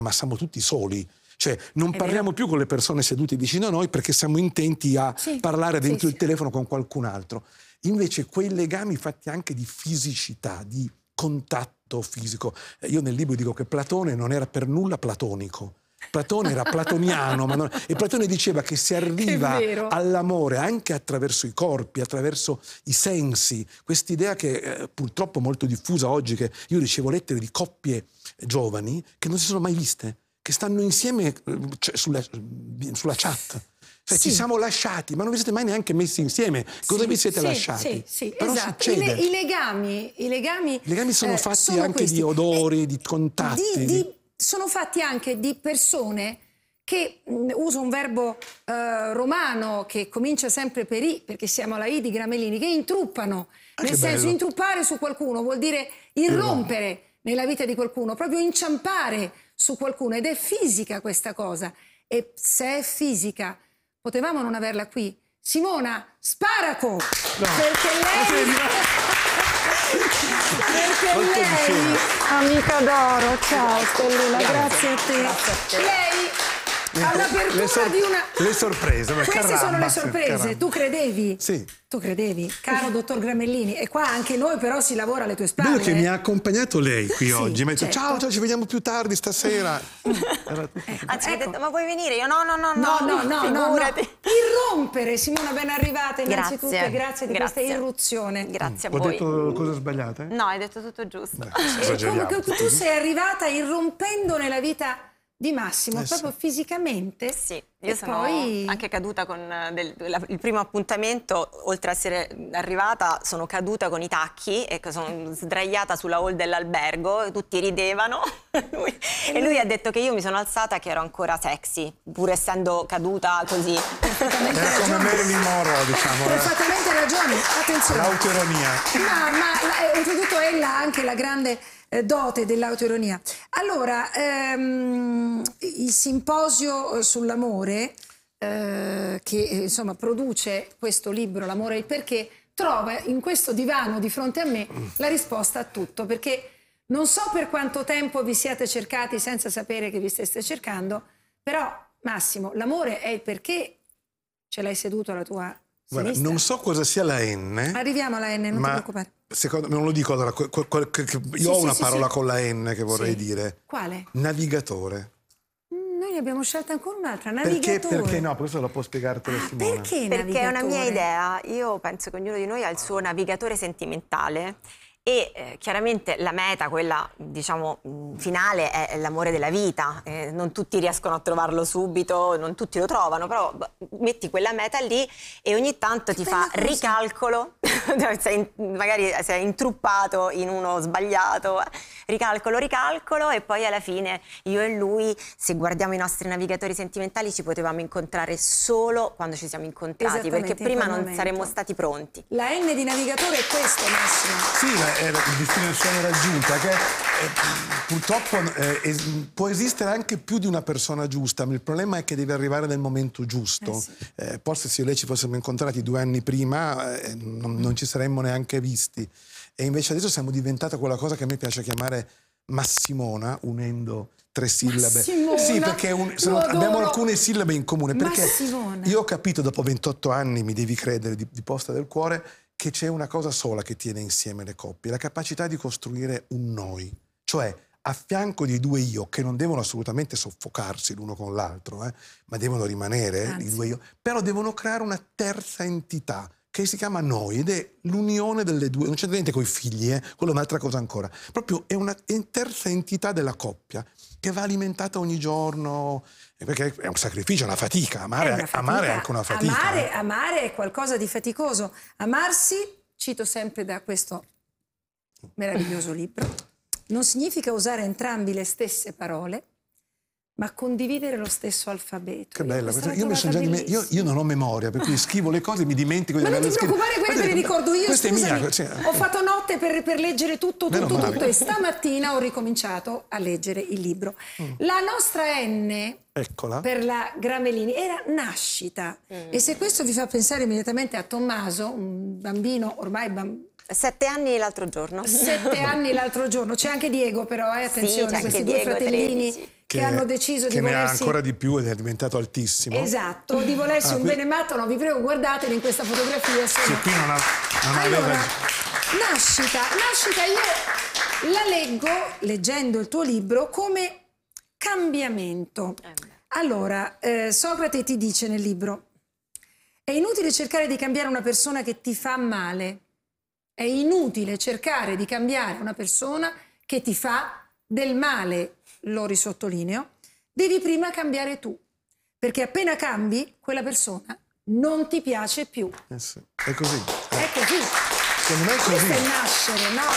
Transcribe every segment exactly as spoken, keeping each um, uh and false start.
ma siamo tutti soli. Cioè non È parliamo vero. più con le persone sedute vicino a noi perché siamo intenti a Sì, parlare dentro sì, il sì. telefono con qualcun altro. Invece quei legami fatti anche di fisicità, di contatto fisico. Eh, Io nel libro dico che Platone non era per nulla platonico. Platone era platoniano, ma non... e Platone diceva che si arriva vero. all'amore anche attraverso i corpi, attraverso i sensi. Quest'idea che eh, purtroppo è molto diffusa oggi, che io ricevo lettere di coppie giovani che non si sono mai viste, che stanno insieme eh, cioè, sulla, sulla chat. Cioè, Sì. ci siamo lasciati, ma non vi siete mai neanche messi insieme. Cosa Sì, vi siete sì, lasciati? Sì, sì, Però esatto. I, succede. le- i legami, i legami, I legami sono eh, fatti sono anche questi. di odori, Eh, di contatti. di- di- di- sono fatti anche di persone che, mh, uso un verbo eh, romano che comincia sempre per I, perché siamo alla I di Gramellini, che intruppano. Ah, Nel che senso, bello. intruppare su qualcuno vuol dire irrompere nella vita di qualcuno, proprio inciampare su qualcuno. Ed è fisica questa cosa. E se è fisica, potevamo non averla qui. Simona Sparaco, perché lei, perché Molto lei, vicino. amica d'oro, ciao Stellina, grazie, a te. Grazie a te. Lei all'apertura Le sor- di una... le sorprese, ma Queste caramba, sono le sì, sorprese, caramba. tu credevi? Sì. Tu credevi, caro dottor Gramellini, e qua anche noi però si lavora alle tue spalle. Bello che mi ha accompagnato lei qui Sì, oggi. Mi ha detto certo. ciao, ciao, ci vediamo più tardi stasera. Era tutto- Anzi, mi ha Ecco. detto, ma vuoi venire? Io no, no, no, No, no, no, no, no. figurati. Irrompere, Simona, ben arrivata innanzitutto Grazie. e grazie di Grazie. questa irruzione. Grazie a Ho voi. detto cose sbagliate? No, hai detto tutto giusto. Beh, E esageriamo. comunque tu sei arrivata irrompendo nella vita di Massimo, Eh, proprio sì. fisicamente. Sì, E io sono poi... anche caduta con eh, del- la- il primo appuntamento, oltre a essere arrivata, sono caduta con i tacchi e che sono sdraiata sulla hall dell'albergo, e tutti ridevano. Lui- e lui ha detto che io mi sono alzata che ero ancora sexy, pur essendo caduta così. Perfettamente Era come ragione. Marilyn Monroe, diciamo. eh. Perfettamente ragione, attenzione. L'autoironia. Ma, ma eh, oltretutto ella ha anche la grande eh, dote dell'autoironia. Allora, ehm, il simposio eh, sull'amore, eh, che eh, insomma produce questo libro, L'amore e il perché, trova in questo divano di fronte a me la risposta a tutto, perché non so per quanto tempo vi siate cercati senza sapere che vi steste cercando, però Massimo, l'amore è il perché ce l'hai seduto alla tua Guarda, sinistra. non so cosa sia la N. Arriviamo alla N, non ti ma preoccupare. secondo me non lo dico allora. que- que- que- che- che- io Sì, ho sì, una sì, parola sì. con la N che vorrei Sì. dire. Quale? Navigatore. Mm, Noi ne abbiamo scelta ancora un'altra, Perché, navigatore. perché no? Questo lo può spiegartelo Ah, Simona. perché Perché è una mia navigatore? idea. Io penso che ognuno di noi ha il suo navigatore sentimentale e eh, chiaramente la meta, quella diciamo mh, finale, è, è l'amore della vita. Eh, non tutti riescono a trovarlo subito, non tutti lo trovano, però b- metti quella meta lì e ogni tanto ti fa bella cosa. ricalcolo, sei in- magari sei intruppato in uno sbagliato, eh, ricalcolo, ricalcolo e poi alla fine io e lui, se guardiamo i nostri navigatori sentimentali, ci potevamo incontrare solo quando ci siamo incontrati, perché Esattamente, in prima quel non momento. saremmo stati pronti. La N di navigatore è questo, Massimo. Sì, la- è la destinazione raggiunta, che eh, purtroppo eh, es- può esistere anche più di una persona giusta, ma il problema è che deve arrivare nel momento giusto. Eh sì. Eh, forse se io e lei ci fossimo incontrati due anni prima eh, non, non ci saremmo neanche visti. E invece adesso siamo diventata quella cosa che a me piace chiamare Massimona, unendo tre sillabe. Massimona, Sì, perché un- se lo no- abbiamo adoro. alcune sillabe in comune. Perché Massimona. io ho capito dopo ventotto anni, mi devi credere, di, di posta del cuore, che c'è una cosa sola che tiene insieme le coppie, la capacità di costruire un noi. Cioè, a fianco di due io, che non devono assolutamente soffocarsi l'uno con l'altro, eh, ma devono rimanere Anzi. i due io, però devono creare una terza entità che si chiama noi ed è l'unione delle due, non c'è niente con i figli, eh, quello è un'altra cosa ancora, proprio è una è terza entità della coppia che va alimentata ogni giorno, eh, perché è un sacrificio, è una fatica, amare, È una fatica. amare è anche una fatica. Amare, eh. amare è qualcosa di faticoso. Amarsi, cito sempre da questo meraviglioso libro, non significa usare entrambi le stesse parole, ma condividere lo stesso alfabeto. Che bella, questa questa- l'ho io, mi sono già trovata dime- io, bellissima. io non ho memoria, per cui scrivo le cose e mi dimentico di Ma non averle ti scritte. preoccupare, quelli me li Guarda, ricordo io, questa scusami. è mia. Cioè, Ho fatto notte per, per leggere tutto, Meno tutto, male. tutto e stamattina ho ricominciato a leggere il libro. La nostra N eccola. per la Gramellini era nascita e se questo vi fa pensare immediatamente a Tommaso, un bambino ormai bambino, Sette anni l'altro giorno. sette anni l'altro giorno, c'è anche Diego però, eh, attenzione, c'è anche questi due Diego, fratellini tredici. che hanno deciso che di ne volersi... ha ancora di più ed è diventato altissimo. Esatto, di volersi Ah, un qui- bene matto. No, vi prego, guardateli in questa fotografia. Sono... Sì, qui non, ha, non Allora, aveva... Nascita, Nascita io la leggo, leggendo il tuo libro, come cambiamento. Allora, eh, Socrate ti dice nel libro: è inutile cercare di cambiare una persona che ti fa male. È inutile cercare di cambiare una persona che ti fa del male, lo risottolineo. Devi prima cambiare tu, perché appena cambi, quella persona non ti piace più. Eh sì, è così. È così. Secondo me è così. Questo è il nascere, no?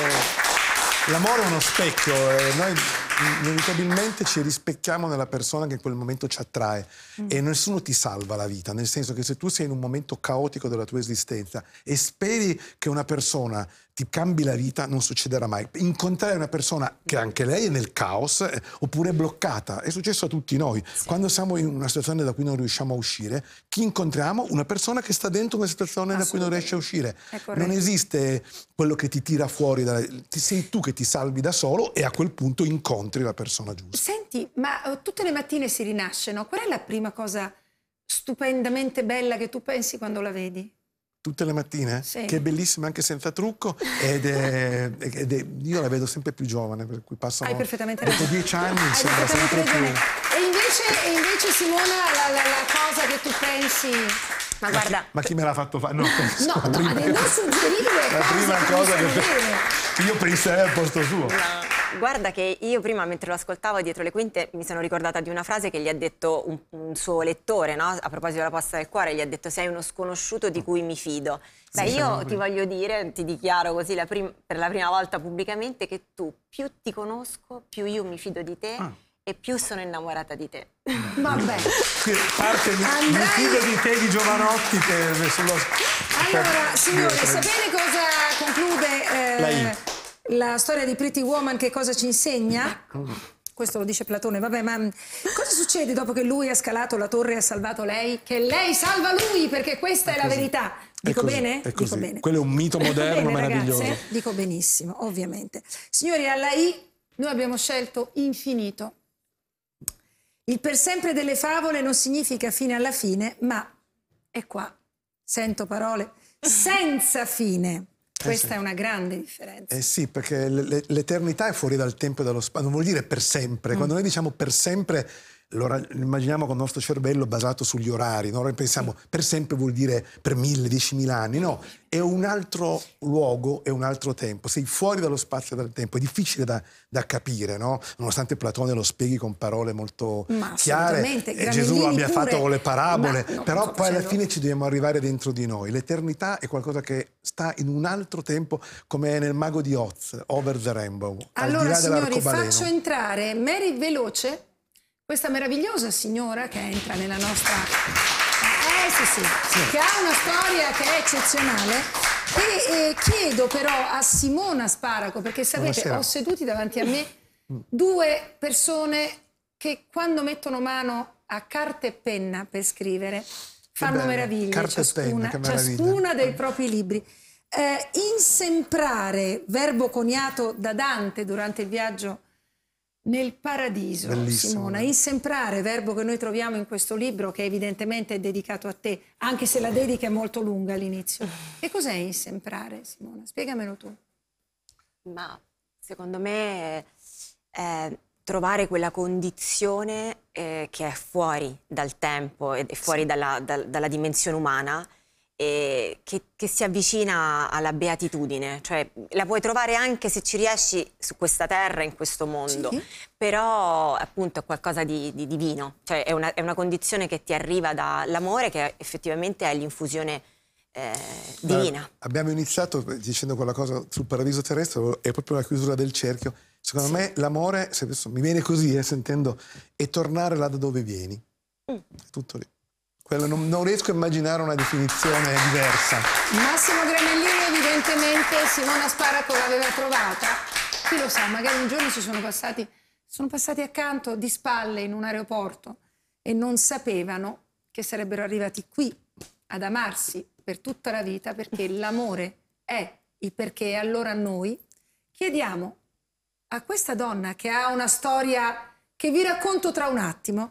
Eh, l'amore è uno specchio e noi inevitabilmente ci rispecchiamo nella persona che in quel momento ci attrae mm. e nessuno ti salva la vita, nel senso che se tu sei in un momento caotico della tua esistenza e speri che una persona ti cambi la vita, non succederà mai. Incontrare una persona che anche lei è nel caos eh, oppure è bloccata, è successo a tutti noi. Sì. Quando siamo in una situazione da cui non riusciamo a uscire, chi incontriamo? Una persona che sta dentro una situazione da cui non riesce a uscire. Non esiste quello che ti tira fuori, da... sei tu che ti salvi da solo e a quel punto incontri la persona giusta. Senti, ma uh, tutte le mattine si rinasce, no? Qual è la prima cosa stupendamente bella che tu pensi quando la vedi? Tutte le mattine? Sì. Che è bellissima anche senza trucco ed è, ed è, io la vedo sempre più giovane, per cui passano Hai perfettamente dopo ragione. dieci anni Hai sembra sempre più... E invece, e invece Simona, la, la, la cosa che tu pensi... Ma guarda... Ma chi, ma chi me l'ha fatto fare? No, penso, no, la no, prima, non suggerire la prima cose cosa che, che io penserei al posto suo. No. Guarda che io prima, mentre lo ascoltavo dietro le quinte, mi sono ricordata di una frase che gli ha detto un, un suo lettore, no? A proposito della posta del cuore, gli ha detto: sei uno sconosciuto di cui mi fido. Beh, sì, io ti voglio dire, ti dichiaro così la prim- per la prima volta pubblicamente che tu più ti conosco, più io mi fido di te ah. e più sono innamorata di te. Vabbè. Parte mi, Andrai... mi fido di te di Giovanotti per, sullo... Allora, signore, sapete cosa conclude... Eh, la La storia di Pretty Woman, che cosa ci insegna? Questo lo dice Platone, vabbè, ma cosa succede dopo che lui ha scalato la torre e ha salvato lei? Che lei salva lui, perché questa è, è la verità. Dico così, bene? È così. Dico bene. Quello è un mito moderno bene, meraviglioso. Ragazze? Dico benissimo, ovviamente. Signori, alla I noi abbiamo scelto infinito. Il per sempre delle favole non significa fine alla fine, ma è qua. Sento parole senza fine. Questa eh sì. è una grande differenza. Eh sì, perché l'eternità è fuori dal tempo e dallo spazio, non vuol dire per sempre. Mm. Quando noi diciamo per sempre, lo immaginiamo con il nostro cervello basato sugli orari, no? Noi pensiamo sì. per sempre vuol dire per mille, diecimila anni, no, è un altro luogo, è un altro tempo, sei fuori dallo spazio e dal tempo, è difficile da, da capire, no? Nonostante Platone lo spieghi con parole molto Ma chiare e Gesù lo abbia pure. fatto con le parabole, Ma, no, però poi facendo... alla fine ci dobbiamo arrivare dentro di noi. L'eternità è qualcosa che sta in un altro tempo, come nel Mago di Oz, Over the Rainbow, allora, al di là signori, dell'arcobaleno. Faccio entrare Mary Veloce, questa meravigliosa signora che entra nella nostra... Eh sì, sì, sì. Che ha una storia che è eccezionale. E eh, chiedo però a Simona Sparaco, perché sapete, Buonasera. Ho seduti davanti a me due persone che quando mettono mano a carta e penna per scrivere fanno meraviglie, carta ciascuna, e penna, che ciascuna dei propri libri. Eh, insemprare, verbo coniato da Dante durante il viaggio nel paradiso. Bellissimo. Simona, insemprare, verbo che noi troviamo in questo libro, che evidentemente è dedicato a te, anche se la dedica è molto lunga all'inizio. Che cos'è insemprare, Simona? Spiegamelo tu. Ma secondo me è trovare quella condizione eh, che è fuori dal tempo e fuori sì. dalla, da, dalla dimensione umana, e che, che si avvicina alla beatitudine, cioè la puoi trovare anche se ci riesci su questa terra, in questo mondo, sì. però appunto è qualcosa di, di divino, cioè è una, è una condizione che ti arriva dall'amore, che effettivamente è l'infusione eh, divina. Allora, abbiamo iniziato dicendo quella cosa sul paradiso terrestre, è proprio la chiusura del cerchio. Secondo sì. me l'amore, se adesso mi viene così, eh, sentendo, è tornare là da dove vieni, mm. è tutto lì. Non, non riesco a immaginare una definizione diversa. Massimo Granellini evidentemente Simona Sparaco l'aveva trovata. Chi lo sa, magari un giorno ci sono passati, sono passati accanto di spalle in un aeroporto e non sapevano che sarebbero arrivati qui ad amarsi per tutta la vita, perché l'amore è il perché. Allora noi chiediamo a questa donna, che ha una storia che vi racconto tra un attimo.